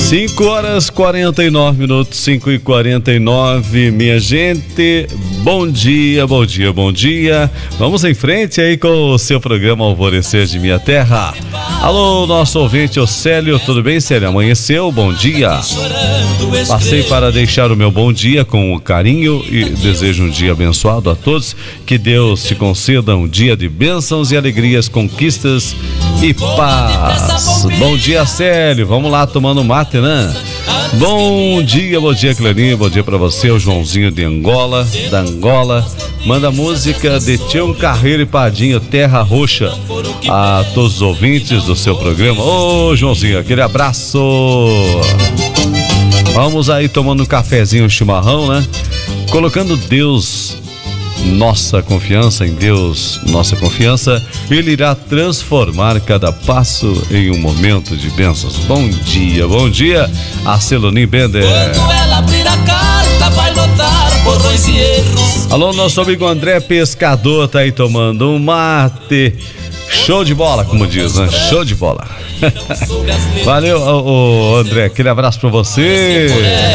5h49, 5h49, minha gente, bom dia. Vamos em frente aí com o seu programa Alvorecer de Minha Terra. Alô, nosso ouvinte, o Célio, tudo bem, Célio? Amanheceu, bom dia. Passei para deixar o meu bom dia com carinho e desejo um dia abençoado a todos. Que Deus te conceda um dia de bênçãos e alegrias, conquistas e paz. Bom dia, Célio. Vamos lá tomando mate, né? Bom dia, Clarinho. Bom dia pra você, o Joãozinho da Angola. Manda música de Tião Carreiro e Padinho, Terra Roxa, a todos os ouvintes do seu programa. Ô, Joãozinho, aquele abraço. Vamos aí tomando um cafezinho, um chimarrão, né? Colocando Deus, nossa confiança em Deus, nossa confiança, Ele irá transformar cada passo em um momento de bênçãos. Bom dia, a Celonim Bender. Quando ela abrir a carta, vai notar borrões e erros. Alô, nosso amigo André Pescador tá aí tomando um mate. Show de bola, como diz, né? Show de bola. Valeu, André, aquele abraço pra você.